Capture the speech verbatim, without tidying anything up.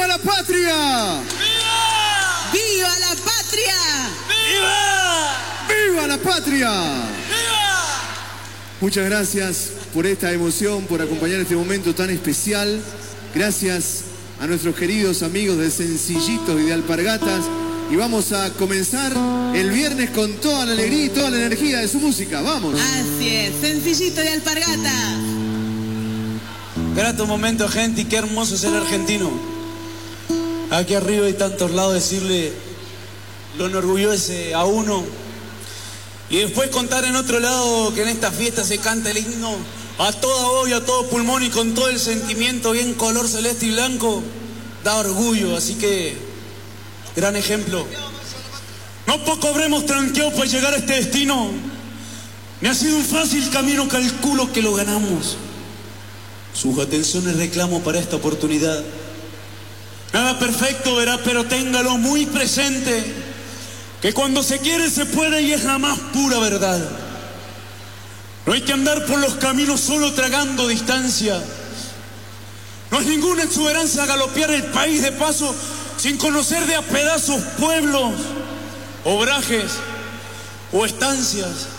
¡Viva la patria! ¡Viva! ¡Viva la patria! ¡Viva! ¡Viva la patria! ¡Viva! Muchas gracias por esta emoción, por acompañar este momento tan especial. Gracias a nuestros queridos amigos de Sencillitos y de Alpargatas. Y vamos a comenzar el viernes con toda la alegría y toda la energía de su música. ¡Vamos! Así es, Sencillito de Alpargatas. Grato momento, gente, y qué hermoso ser argentino. Aquí arriba y tantos lados decirle lo enorgullece a uno. Y después contar en otro lado que en esta fiesta se canta el himno a toda voz y a todo pulmón y con todo el sentimiento bien color celeste y blanco. Da orgullo, así que gran ejemplo. No poco habremos tranqueado para llegar a este destino. Me ha sido un fácil camino, calculo que lo ganamos. Sus atenciones reclamo para esta oportunidad. Nada perfecto verá, pero téngalo muy presente, que cuando se quiere se puede y es la más pura verdad. No hay que andar por los caminos solo tragando distancia. No es ninguna exuberancia galopear el país de paso sin conocer de a pedazos pueblos, obrajes o estancias.